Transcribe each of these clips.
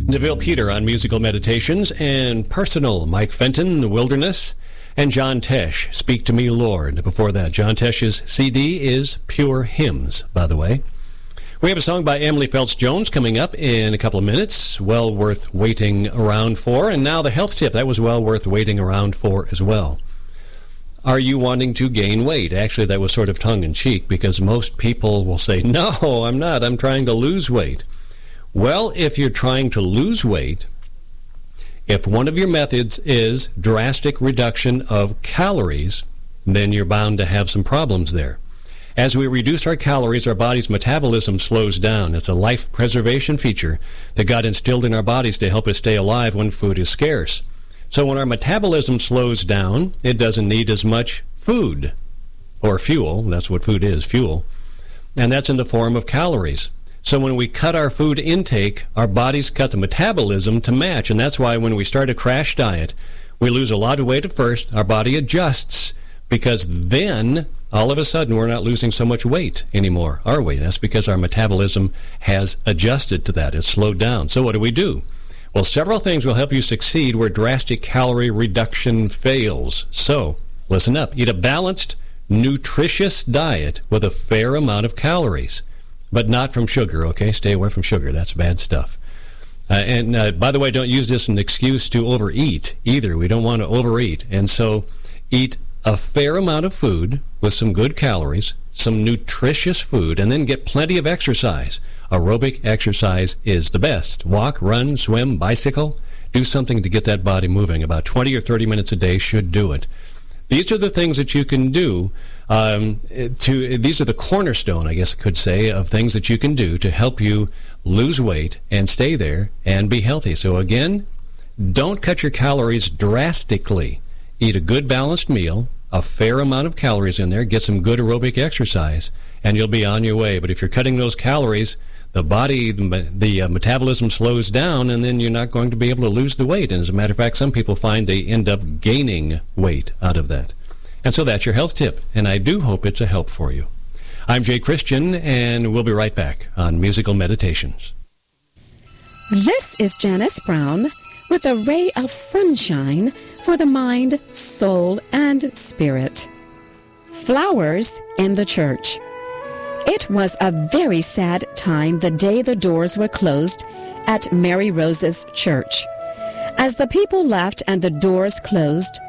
Neville Peter on Musical Meditations, and Personal, Mike Fenton, The Wilderness, and John Tesh, Speak to Me, Lord. Before that, John Tesh's CD is Pure Hymns, by the way. We have a song by Emily Phelps-Jones coming up in a couple of minutes, well worth waiting around for. And now the health tip, that was well worth waiting around for as well. Are you wanting to gain weight? Actually, that was sort of tongue-in-cheek, because most people will say, no, I'm not. I'm trying to lose weight. Well, if you're trying to lose weight, if one of your methods is drastic reduction of calories, then you're bound to have some problems there. As we reduce our calories, our body's metabolism slows down. It's a life preservation feature that God instilled in our bodies to help us stay alive when food is scarce. So when our metabolism slows down, it doesn't need as much food or fuel. That's what food is, fuel. And that's in the form of calories. So when we cut our food intake, our bodies cut the metabolism to match. And that's why when we start a crash diet, we lose a lot of weight at first. Our body adjusts, because then all of a sudden we're not losing so much weight anymore, are we? That's because our metabolism has adjusted to that. It's slowed down. So what do? Well, several things will help you succeed where drastic calorie reduction fails. So listen up. Eat a balanced, nutritious diet with a fair amount of calories. But not from sugar, okay? Stay away from sugar. That's bad stuff. And by the way, don't use this as an excuse to overeat either. We don't want to overeat. And so eat a fair amount of food with some good calories, some nutritious food, and then get plenty of exercise. Aerobic exercise is the best. Walk, run, swim, bicycle. Do something to get that body moving. About 20 or 30 minutes a day should do it. These are the things that you can do. These are the cornerstone, I guess I could say, of things that you can do to help you lose weight and stay there and be healthy. So again, don't cut your calories drastically. Eat a good balanced meal, a fair amount of calories in there, get some good aerobic exercise, and you'll be on your way. But if you're cutting those calories, the body, the metabolism slows down, and then you're not going to be able to lose the weight. And as a matter of fact, some people find they end up gaining weight out of that. And so that's your health tip, and I do hope it's a help for you. I'm Jay Christian, and we'll be right back on Musical Meditations. This is Janice Brown with a ray of sunshine for the mind, soul, and spirit. Flowers in the church. It was a very sad time the day the doors were closed at Mary Rose's church. As the people left and the doors closed,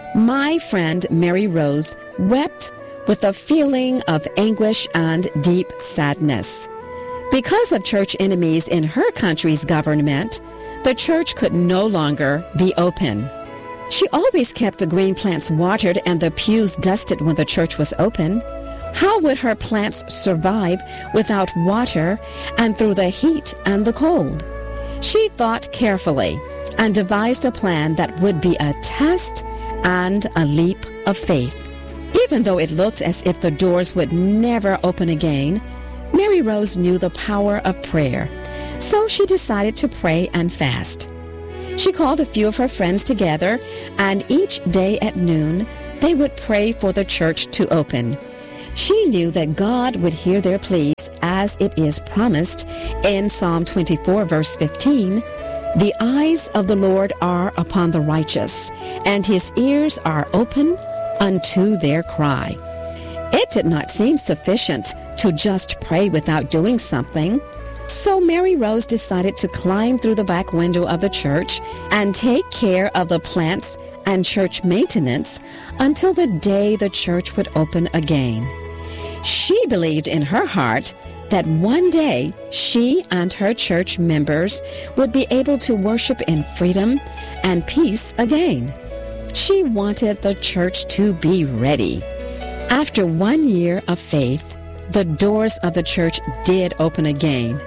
my friend Mary Rose wept with a feeling of anguish and deep sadness. Because of church enemies in her country's government, the church could no longer be open. She always kept the green plants watered and the pews dusted when the church was open. How would her plants survive without water and through the heat and the cold? She thought carefully and devised a plan that would be a test and a leap of faith. Even though it looked as if the doors would never open again, Mary Rose knew the power of prayer, so she decided to pray and fast. She called a few of her friends together, and each day at noon, they would pray for the church to open. She knew that God would hear their pleas, as it is promised in Psalm 24, verse 15, "The eyes of the Lord are upon the righteous, and his ears are open unto their cry." It did not seem sufficient to just pray without doing something. So Mary Rose decided to climb through the back window of the church and take care of the plants and church maintenance until the day the church would open again. She believed in her heart that one day she and her church members would be able to worship in freedom and peace again. She wanted the church to be ready. After 1 year of faith, the doors of the church did open again.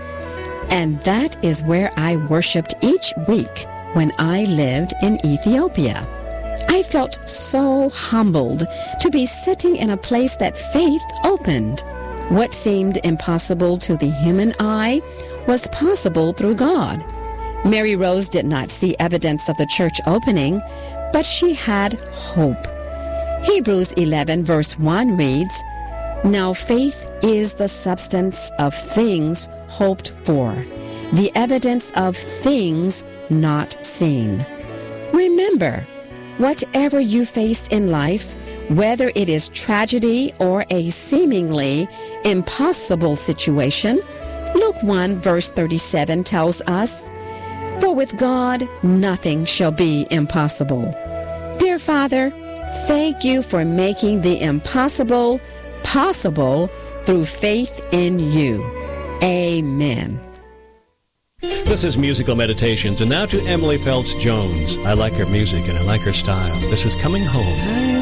And that is where I worshiped each week when I lived in Ethiopia. I felt so humbled to be sitting in a place that faith opened. What seemed impossible to the human eye was possible through God. Mary Rose did not see evidence of the church opening, but she had hope. Hebrews 11 verse 1 reads, "Now faith is the substance of things hoped for, the evidence of things not seen. Remember, whatever you face in life, whether it is tragedy or a seemingly impossible situation, Luke 1 verse 37 tells us, "For with God nothing shall be impossible." Dear Father, thank you for making the impossible possible through faith in you. Amen. This is Musical Meditations, and now to Emily Peltz-Jones. I like her music and I like her style. This is Coming Home.